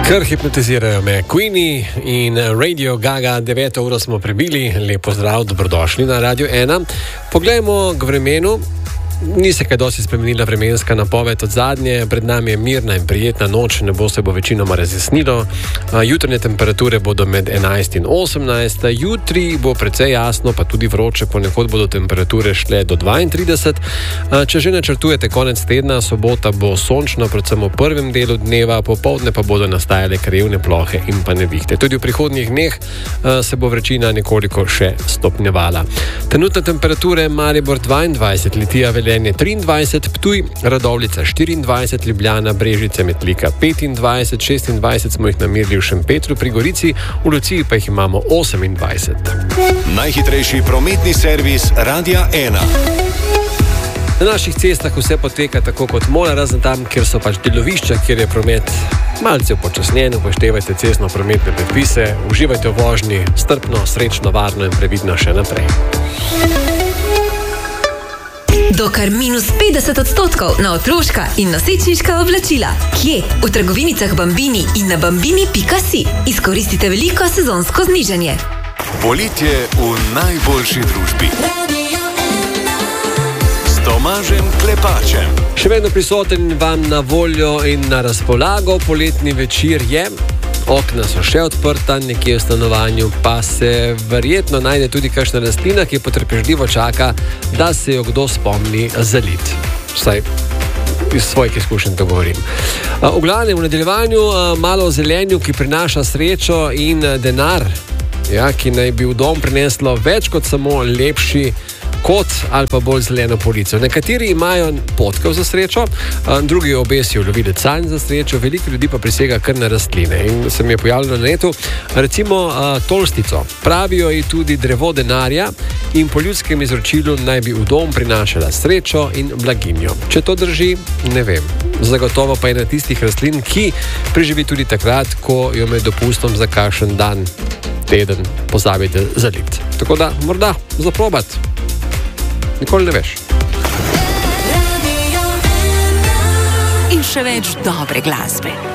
Kar hipnotizirajo me Queenie in Radio Gaga. 9 uro smo prebili. Lepo zdrav, dobrodošli na Radio 1. Poglejmo k vremenu. Ni se kaj dosti spremenila vremenska napoved od zadnje. Pred nami je mirna in prijetna noč, nebo se bo večinoma razjasnilo. Jutranje temperature bodo med 11 in 18. Jutri bo precej jasno, pa tudi vroče, ponekod bodo temperature šle do 32. Če že načrtujete konec tedna, sobota bo sončna, predvsem v prvem delu dneva, popoldne pa bodo nastajale krajevne plohe in pa nevihte. Tudi v prihodnjih dneh se bo vročina nekoliko še stopnjevala. Trenutne temperature: Maribor 22, Litija, Velenje 23, Ptuj, Radovljica 24, Ljubljana, Brežice, Metlika 25, 26 smo jih namerili v Šempetru pri Gorici, v Luciji pa jih imamo 28. Najhitrejši prometni servis Radia 1. Na naših cestah vse poteka tako, kot mora, razen tam, kjer so pač delovišča, kjer je promet malce upočasnjen. Upoštevajte cestno-prometne predpise, uživajte v vožnji, strpno, srečno, varno in previdno še naprej. Do kar -50% na otroška in nosečniška oblačila. Kje? V trgovinicah Bambini in na bambini.si. Izkoristite veliko sezonsko znižanje. Poletje v najboljši družbi. S Tomažem Klepačem. Še vedno prisoten vam na voljo in na razpolago. Poletni večer je. Okna so še odprta, nekje v stanovanju pa se verjetno najde tudi kakšna rastlina, ki potrpežljivo čaka, da se jo kdo spomni zaliti. Vsaj iz svojih izkušenj to govorim. V glavnem, v nadaljevanju malo o zelenju, ki prinaša srečo in denar, ki naj bi v dom prineslo več kot samo lepši kot ali pa bolj zeleno polico. Nekateri imajo potkev za srečo, drugi obesijo lovilec sanj za srečo, veliko ljudi pa prisega kar na rastline. In se mi je pojavilo na netu, recimo tolstico. Pravijo ji tudi drevo denarja in po ljudskem izročilu naj bi v dom prinašala srečo in blaginjo. Če to drži, ne vem. Zagotovo pa je na tistih rastlin, ki preživi tudi takrat, ko jo med dopustom za kakšen dan, teden pozabite zaliti. Tako da morda zaprobati. Nikoli ne veš. In še več dobre glasbe.